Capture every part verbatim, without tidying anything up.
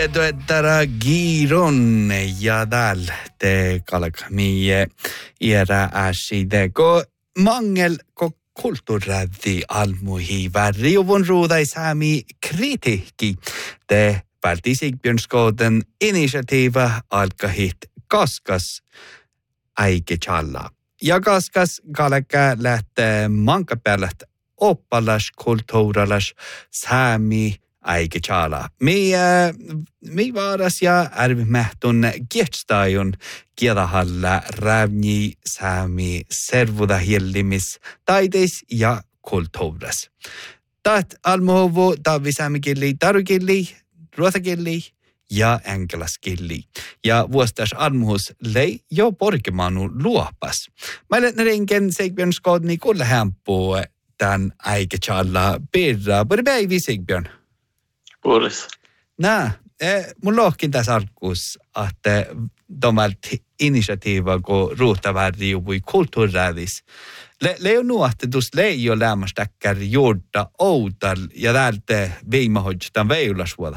Tuettara giron ja dal te kalak mie era aside ko mangel ko kulttuurrädi almuhi värri och von råda i sami kritiikki te välti Sigbjörnskoden initiativa alkahit kaskas aike challa. Ja kaskas kalaka lähtee mankapäällät oppalas kulttuuralas sami aike chala. Mi mi varas ja arvimähtun kietstajun kielahalla rävni sami servuda hillimis taides ja kulttuuras. Tat almovo tavi saamikilli, tarukilli, ruotakilli ja englanskilli. Ja vuostas almuhus lei jo porkimanu luopas. Mä lähtän rinken Sigbjörnskoden kulle hämpuu tämän aike chala pirra. Pori päivi Sigbjörn. Boris. Nää, eh, mun lohkin tässä alkuus, että tomalt initiatiiva, kun ruutavärri juvui kulttuurrädis. Le, le on nu, että tuossa lei jo lämmästäkkär juurta outal ja täältä viimahoidstaan veilasvuoda.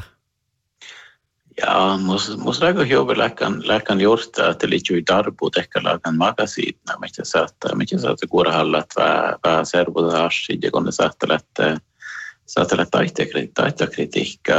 Ja, mus, mus lägger jobba läkan, läkan juurta, että liittyy darbuut ehkä läkan magasiitna, mitä saattaa, mitä saattaa kuurahallat, vähän servuta asid ja kun ne saattaa lähteä Saatella taitakritiikka,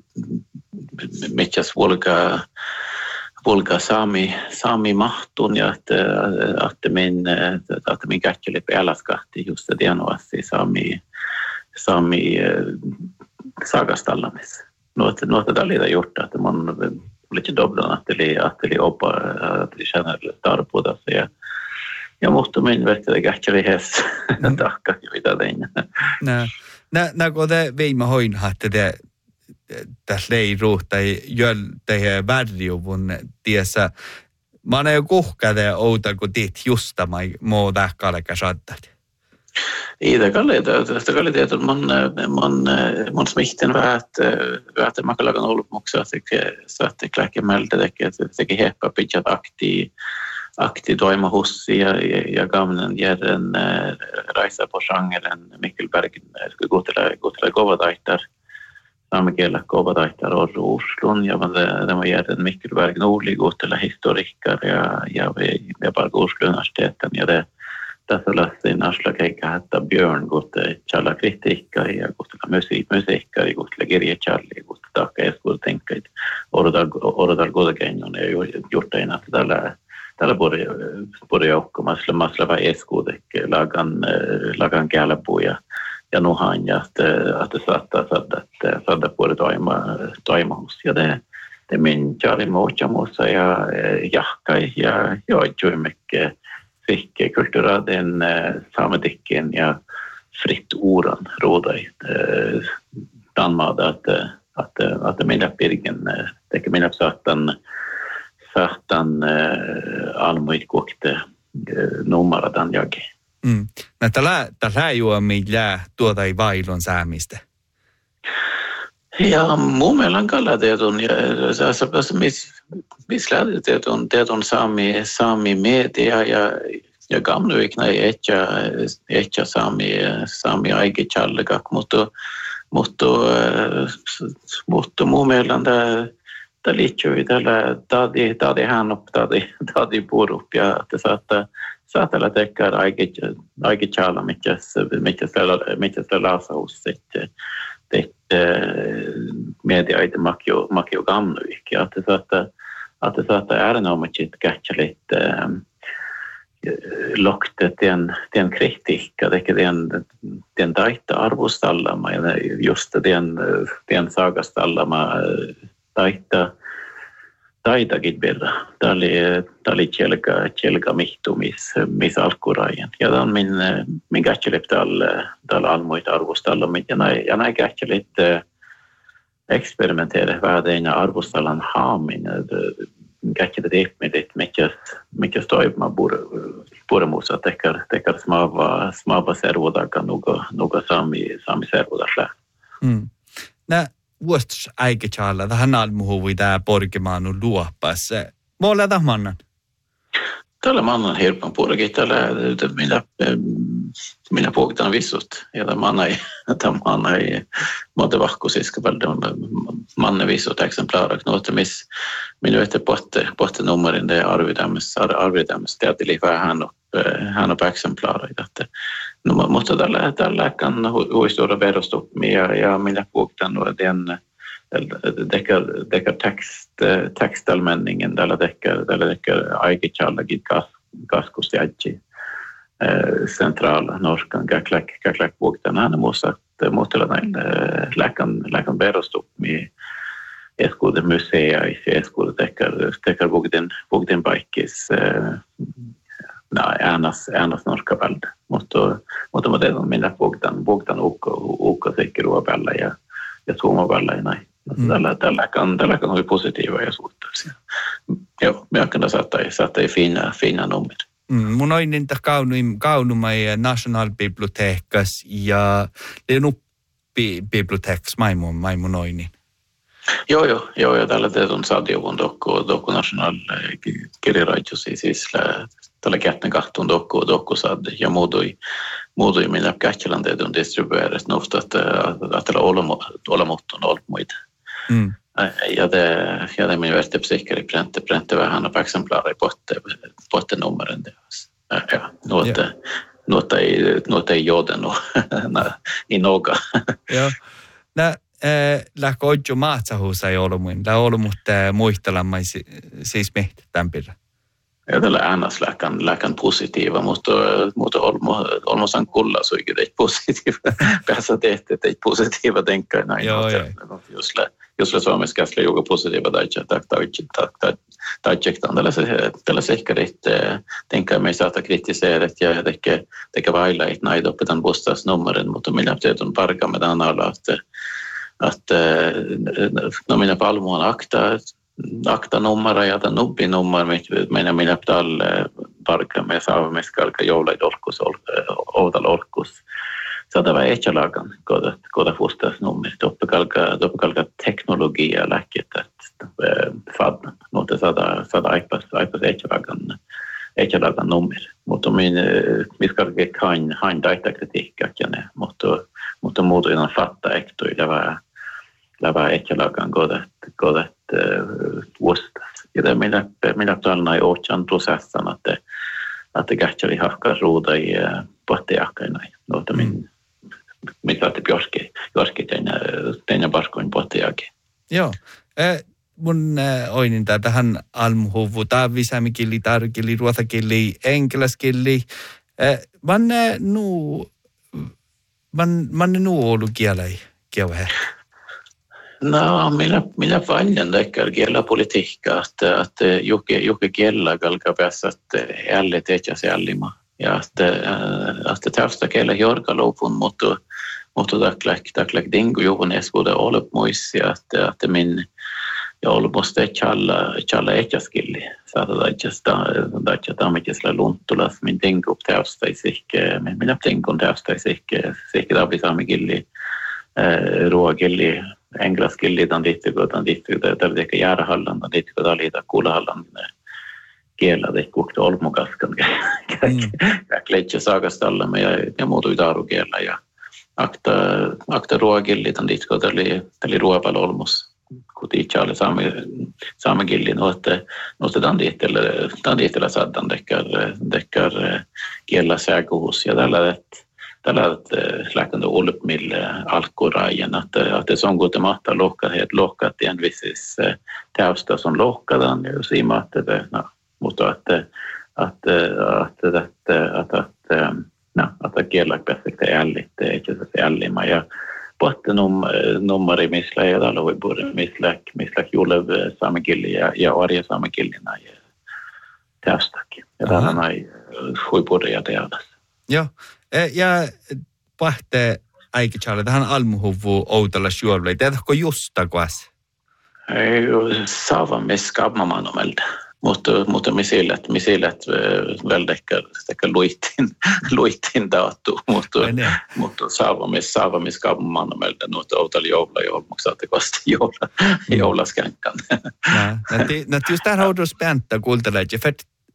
mitkäs volga, volga saami, saami mahtun ja että, että min, että min kätkeli pealaskahti just det januasti saami, saami saagastallamis. Nuotta, nuotta tällä juurta, että mun oli doblan, että oli, että oli oppa, että oli känner tarpuutas ja ja muhtu min verkligen kätkeli häst takka mitä tein. Nää. Nä, nä kun te viime hoin hatte te tässä lei ruuhta jöl tehe värjuvun tiessä. Mä oon jo kuhkade outa kun tiit justamai muu tähkaaleka saattat. Ida kalle tästä kalle tieton mun mun mun smihten väät väät makalagan olmuksa sekä saatte kläkemältä tekee sekä heppa pitchat akti akti toimahussi ja ja gamnen järden Raisa på genren Mikkelbergen skulle gå till gå till Govadaittar samekielä Govadaittar och Oslon ja men det var järden Mikkelbergen Norli gå till historiker ja ja vi vi bara Oslo universiteten ja det tässä lähti naslakeikka hatta Björn gå till challa kritiikka ja gå till musik musiikka ja gå till kirja charlie gå till takka ja skulle tänka orda orda godakenon ja gjorta innan tällä Tällä puolella puolella joukko masla masla vai eskuudek lagan lagan kälpuu ja ja nuhan ja että että saattaa saada että saada puolella toima toimaus ja det det min Charlie Mochamossa ja jahkai ja joijuimekke fick kulturaden sametikken ja fritt oran rådai Danmarda att att att mina pirgen teke mina saattan Sahtan äh, almuit kuokte äh, numaradan jake. Mm. No tällä tällä juomi jää tuota ei vailon säämistä. Ja mun mielestä kalla tieton ja se mis mis lähti tieton tieton saami saami media ja ja gamluikna etja etja saami saami aike challekak mutta mutta mutta mun mielestä Tämä liittyy tällä tadi tadi hän upp tadi tadi purup ja että saattaa saatella tehdä aike aike chala mitkä mitkä tällä mitkä tällä lausaus sitten että media ite makio makio gamnuik ja että saattaa että saattaa ärenomaisesti kätselit lokte den den kritiikka det den den taita arvostallama ja just den den sagastallama taita taitakin verran. Tämä oli, tämä oli tjelka, tjelka mihtumis, missä alkurajan. Ja tämä on min, min kätselit täällä, täällä almoita arvostalla. Ja näin, ja näin kätselit eksperimenteere vähän arvostallan haamin. Kätselit ihmiset, mitkä, mitkä toimivat puremuussa. Tekar, tekar smava, smava servodaka, nuga, nuga sami, sami servodasla. Mm. Nä. Vuostus aikechalla tähän almuhuvi tää porkimaanu luopas. Mulla tahmannan. tällä mannan hirpan puolikin. Tällä minä, minä puhutaan vissut. Ja tämä ei, tämä ei muuta vahkuisiska paljon manne vissut eksemplarer. Något miss minä vet pohte pohte nummerin det arvidames arvidames det är lite han upp han upp exemplarer att no måste tällä tällä kan huistora verostopia ja minä puhutaan no den Deckar deckar text textallmänningen där deckar där deckar aikichalagit gas gaskustiaji centrala norskan kaklak kaklak boktan han måste måste lägga läkan läkan berostop med eskude musea i eskude deckar deckar bokden bokden bikes nej annars annars norska vald måste måste man det minna bokdan bokdan och och säkert och balla ja jag tror man balla nej Tällä, tällä, kan, tällä kan olla positiiva ja suhteellisia. Joo, me kan sätta i, sätta i fina, fina nummer. Mm, mun on niitä kaunuma ja Nationalbibliotekas ja Lenuppi-bibliotekas maimun, maimun oinin. Joo, joo, joo, ja tällä teet on sadjuvun dokku, dokku National kirjaraitjusi, siis tällä kätten kahtuun dokku, dokku sad ja muutui, muutui minä kähtjelän teet on distribueeres nofta, että tällä olemuttun ollut muita. Mm. Ja det ja det min värsta psykeri pränte pränte var han på exemplar i botte botte nummeren det. Ja, något något i något i joden och i några. Ja. Nä eh la kojo maatsahusa ei ollut muin. La ollut mutta muistellamme siis mehtä tämperä. Ja tällä äänas läkän läkän positiiva, mutta mutta olmo olmosan kulla suikin det positiiva. Päässä tehty det positiiva tänkä näin. Joo, jos jos se suomessa käsle joku positiiva tai tak tai tak tai checktaan tällä se tällä säkert tänkä me saata kritiserat ja teke teke vailait näitä opetan postas nummeren, mutta minä teetun parka med den alla att att no minä palmuan akta akta numera ja tämän nubbi nummer minä minä tal parka me saa me skalka joulait olkus outal olkus sada var etjalagan koda koda fustas nummer toppekalka toppekalka teknologia läkket att fad mutta sada sada ipas ipas etjalagan etjalagan nummer mutta min miskalke kan han data kritik att ne mutta mutta muuta innan fatta ekto det var det var etjalagan koda koda vuostas ja det minä minä talna i åtjan processen att det att det gachtari hafka ruuda i potteakkaina noita min mitä te björski björski tänä tänä baskoin potteake. Joo. Eh mun oinin tähän almuhuvu tavisamikili tarkili ruotakili englanskili eh man nu man man nu ollut kielei kielä. No, minä minä valjan dekkar kielä politiikka että että joke joke kielä kalka päässä että alle tehdä se allima ja että että tästä kielä jorka lopun mutta mutta taklak taklak dingo johan eskuda ollut muistia että että min ja ollut musta challa challa etjaskilli saada just että tamikisla lunttulas min dingo tästä sikke minä dingo tästä sikke sikke tabisamikilli ruokilli englanskilli dan dittu dan dittu där det kan göra hallan dan dittu där lite kolla hallan kielä det kokta olmokaskan ja kletcha sagastalla me ja muuta itarukielä ja akta akta ruokilli dan dittu där li där ruopal olmos kuti challe same same gilli notte notte dan dittu dan dittu saddan dekkar dekkar kielä säkuhus ja tällä tällä läkande olupmille alkorajen att att det som går till matta lockar het lockat i en viss tävsta som lockadan ju se matte det no, mutta att att att det att att no att kielak perfekta ällit inte så ällima ja botten om nummer i misla ja där låg borde mislak mislak julev samegilli ja ja arja samegillina ja tävstak ja där nej sju borde ja det ja ja pahte aikichala tähän almuhuvu outalla juovle tehdäkö justa kuas ei sava meskabmaman omelta mutta mutta misillet misillet väldekkä sekä luitin luitin daatu mutta mutta sava mes sava meskabmaman omelta mutta outalla joula joulmaksatte kosta joula joulaskankan ja näti näti just tähän oudos päntä kuulteleet ja fet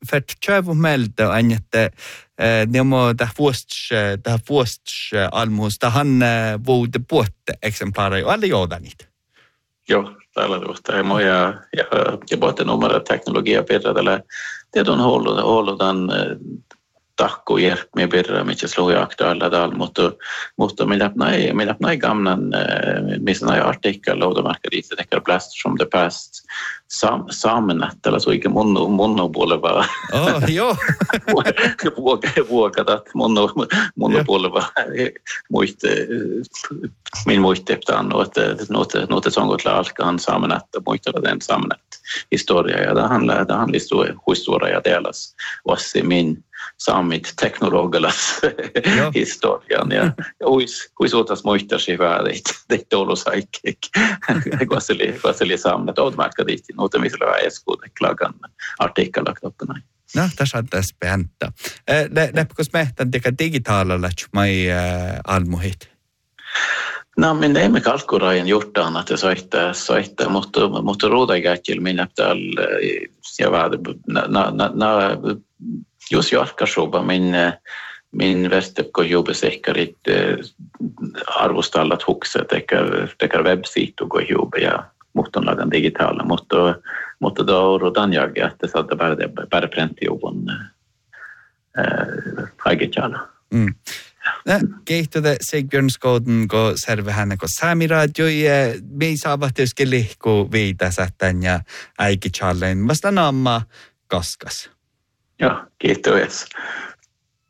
för tjövu melda ain että nemo da vuosts da vuosts almus da han vuode puotte exemplarer och alla jordanit. Joo, täällä tuosta ei moja ja ja boten numera teknologia pirra tällä tiedon hållu hålludan takku hjälp med birra mycket slå jag aktuella dal mot mot med nej med nej gamla med såna artiklar och de märker lite det kan blast from the past sam samnet eller så inte mono monopol var oh jo våga våga att mono monopol var mycket min mycket utan och att något något som går till allt kan samnet och mycket av den samnet historia ja det handlar det handlar historia historia delas och se min saamit teknologelas historian ja ois ois otas muistaa väärit det tolos aikki quasili quasili saamnet odmarka ditti noita misellä eskuude klagan artikkella toppana no tässä on tässä spänntä läppikos mehtän teka digitaalalla mai almuhit no men det är med kalkurajan gjortan att det sätta sätta mot mot råda gäckil minä tal ja vad na na na Jos jatkasoba min min vestepko jobbe säkert arvostallat hukset teker teker webbsite och jobbe ja mutta lagan digitala mutta mutta då rodan jag att det satt bara det bara printjobbon eh digitala. Mm. Nä kehittää Sigbjörn Skoden go serve hänne ko Sami radio ja me saavat lehko viitä sättän ja äiki challen vasta namma kaskas. Ja, kiitos.